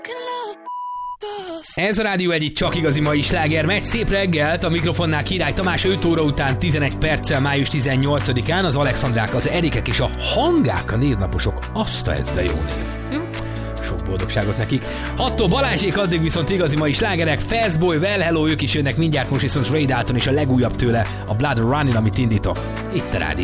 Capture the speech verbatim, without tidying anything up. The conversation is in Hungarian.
Ez a Rádió egy csak igazi mai sláger megy. Szép reggelt, a mikrofonnál Király Tamás, öt óra után tizenegy perccel május tizennyolcadikán az Alexandrák, az Erikek és a Hangák a névnaposok. Azt ez de jó név. Hm? Sok boldogságot nekik. Hattól Balázsék, addig viszont igazi mai slágerek. Fastboy, Well Hello, ők is jönnek mindjárt, most viszont Ray Dalton és a legújabb tőle, a Blood Running, amit indítok. Itt a Rádió